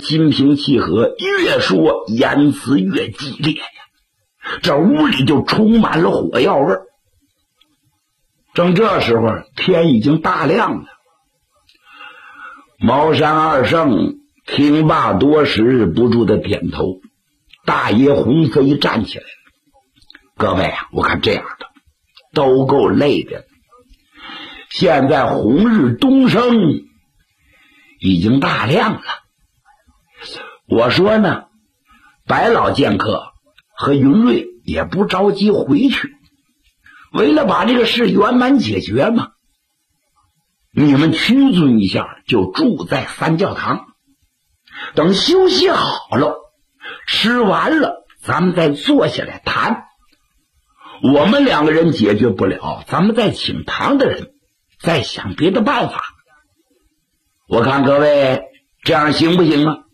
心平气和，越说言辞越激烈呀。这屋里就充满了火药味儿。正这时候，天已经大亮了。茅山二圣听罢多时，不住的点头。大爷洪飞站起来了：“各位啊，我看这样的都够累的。现在红日东升，已经大亮了。我说呢，白老剑客和云瑞也不着急回去，为了把这个事圆满解决嘛，你们屈尊一下，就住在三教堂，等休息好了，吃完了，咱们再坐下来谈。我们两个人解决不了，咱们再请堂的人，再想别的办法。我看各位这样行不行啊？”